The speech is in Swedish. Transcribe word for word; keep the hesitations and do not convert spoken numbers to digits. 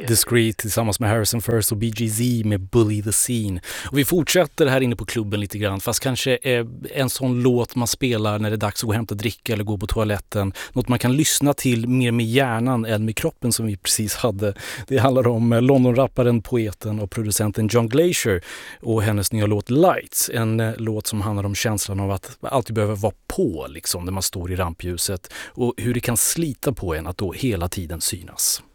Discreet tillsammans med Harrison First och B G Z med Bully the Scene. Och vi fortsätter här inne på klubben lite grann, fast kanske eh, en sån låt man spelar när det är dags att gå och hämta dricka eller gå på toaletten. Något man kan lyssna till mer med hjärnan än med kroppen som vi precis hade. Det handlar om London-rapparen, poeten och producenten John Glacier och hennes nya låt Lights. En eh, låt som handlar om känslan av att alltid behöver vara på liksom, när man står i rampljuset och hur det kan slita på en att då hela tiden synas.